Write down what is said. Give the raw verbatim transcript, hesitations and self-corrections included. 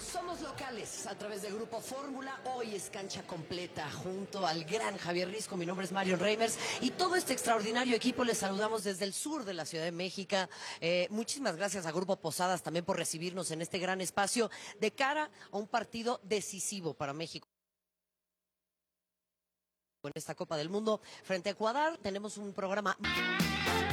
Somos locales a través de Grupo Fórmula. Hoy es cancha completa junto al gran Javier Risco. Mi nombre es Marion Reimers y todo este extraordinario equipo les saludamos desde el sur de la Ciudad de México. Eh, muchísimas gracias a Grupo Posadas también por recibirnos en este gran espacio de cara a un partido decisivo para México. En esta Copa del Mundo frente a Ecuador tenemos un programa